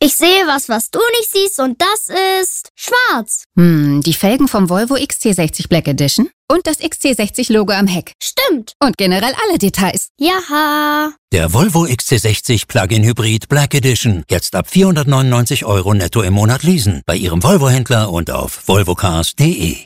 Ich sehe was du nicht siehst und das ist schwarz. Die Felgen vom Volvo XC60 Black Edition und das XC60-Logo am Heck. Stimmt. Und generell alle Details. Jaha. Der Volvo XC60 Plug-in Hybrid Black Edition. Jetzt ab 499 € netto im Monat leasen. Bei Ihrem Volvo-Händler und auf volvocars.de.